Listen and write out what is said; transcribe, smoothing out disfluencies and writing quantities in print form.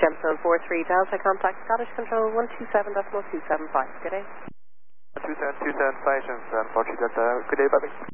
Gemstone 43 Delta, contact Scottish Control 127.275. Good day. 27275, Gemstone 43 Delta. Good day, bye-bye.